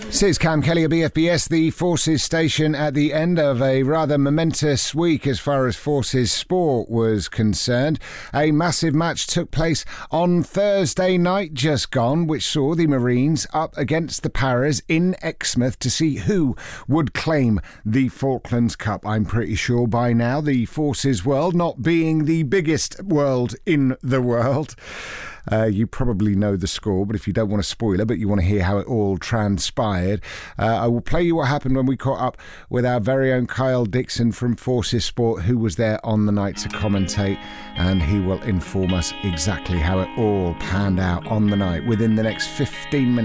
This is Cam Kelly of BFBS, the Forces station, at the end of a rather momentous week as far as Forces sport was concerned. A massive match took place on Thursday night just gone, which saw the Marines up against the Paras in Exmouth to see who would claim the Falklands Cup. I'm pretty sure by now, the Forces world, not being the biggest world in the world, you probably know the score, but if you don't want a spoiler, but you want to hear how it all transpired, I will play you what happened when we caught up with our very own Kyle Dixon from Forces Sport, who was there on the night to commentate, and he will inform us exactly how it all panned out on the night within the next 15 minutes.